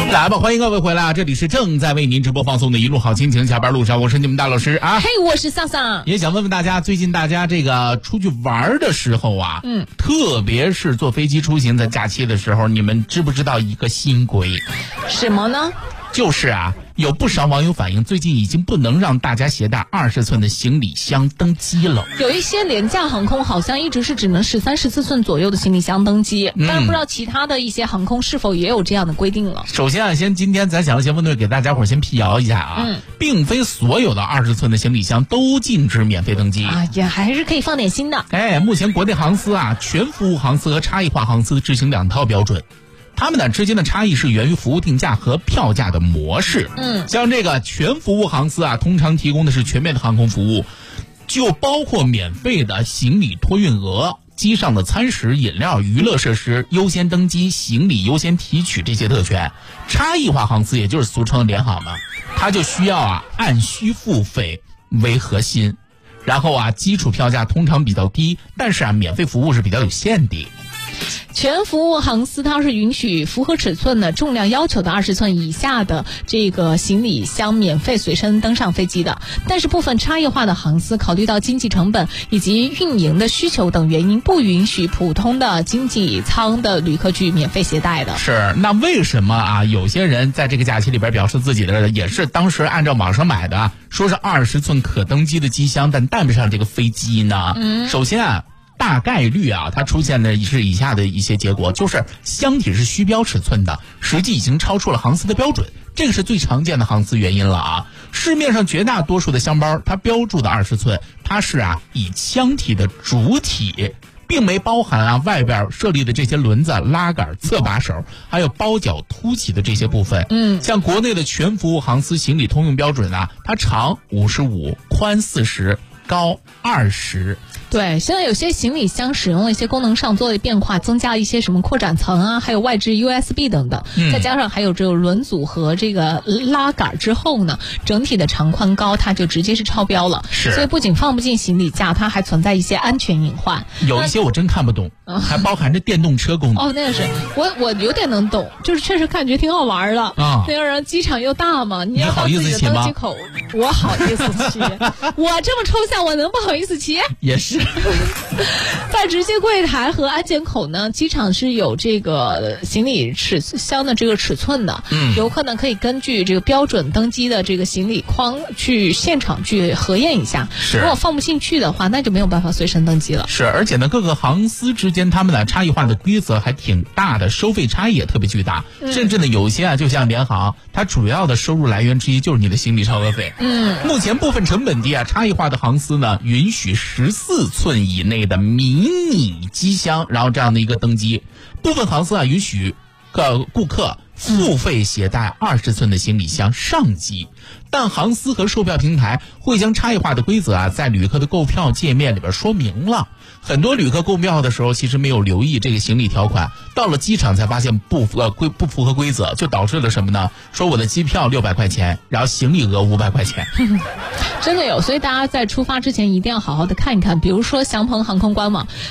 来吧，欢迎各位回来啊！这里是正在为您直播放送的一路好心情，下班路上我是你们大老师啊。 嘿，我是桑桑。 也想问问大家，最近大家这个出去玩的时候啊，特别是坐飞机出行在假期的时候，你们知不知道一个新规？ 什么呢？ 就是啊，有不少网友反映，最近已经不能让大家携带20寸的行李箱登机了。 有一些廉价航空好像一直是只能13、14寸左右的行李箱登机，但不知道其他的一些航空是否也有这样的规定了。 首先啊，今天咱想新闻队给大家伙先辟谣一下啊，并非所有的20寸的行李箱都禁止免费登机啊，也还是可以放点心的。 目前国内航司啊，全服务航司和差异化航司执行2套标准。他们俩之间的差异是源于服务定价和票价的模式。像这个全服务航司啊，通常提供的是全面的航空服务，就包括免费的行李托运额、机上的餐食、饮料、娱乐设施、优先登机、行李优先提取这些特权。差异化航司也就是俗称的联航嘛，它就需要啊按需付费为核心，然后啊基础票价通常比较低，但是啊免费服务是比较有限的。 全服务航司它是允许符合尺寸的重量要求的20寸以下的这个行李箱免费随身登上飞机的，但是部分差异化的航司考虑到经济成本以及运营的需求等原因，不允许普通的经济舱的旅客去免费携带的。 是，那为什么啊有些人在这个假期里边表示自己的也是当时按照网上买的，说是20寸可登机的机箱，但带不上这个飞机呢？首先啊，大概率啊，它出现的是以下的一些结果，就是箱体是虚标尺寸的，实际已经超出了航司的标准，这个是最常见的航司原因了啊。市面上绝大多数的箱包，它标注的20寸，它是啊以箱体的主体，并没包含啊外边设立的这些轮子、拉杆、侧把手，还有包角凸起的这些部分。像国内的全服务航司行李通用标准啊，它长55，宽40，高20。 对，现在有些行李箱使用了一些功能上做的变化，增加一些什么扩展层啊，还有外置 USB 等等，再加上还有这个轮组和这个拉杆之后呢，整体的长宽高它就直接是超标了。 是， 所以不仅放不进行李架，它还存在一些安全隐患。 有一些我真看不懂，还包含着电动车功能。 哦，那个是我有点能懂，就是确实感觉挺好玩的啊。那个人机场又大嘛，你要好意思骑吗？ 我好意思骑，我这么抽象，我能不好意思骑？ 也是。 在直接柜台和安检口呢，机场是有这个行李箱的这个尺寸的，游客呢可以根据这个标准登机的这个行李框去现场去核验一下，如果放不进去的话，那就没有办法随身登机了。 是，而且呢，各个航司之间他们的差异化的规则还挺大的，收费差异也特别巨大，甚至呢有些啊，就像联航，它主要的收入来源之一就是你的行李超额费。目前部分成本低啊，差异化的航司呢允许14寸以内的迷你机箱，然后这样的一个登机。部分航司啊允许顾客付费携带20寸的行李箱上机，但航司和售票平台会将差异化的规则啊在旅客的购票界面里边说明了。很多旅客购票的时候其实没有留意这个行李条款，到了机场才发现不符合规则，就导致了什么呢？说我的机票600块钱，然后行李额500块钱。 真的有，所以大家在出发之前一定要好好的看一看，比如说祥鹏航空官网